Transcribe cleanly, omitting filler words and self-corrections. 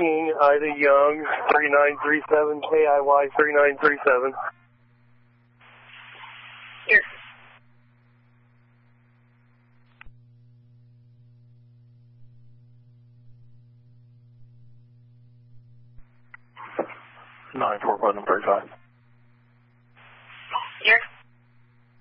King, Ida Young, 3937, KIY 3937. Here. Nine 4 button 35.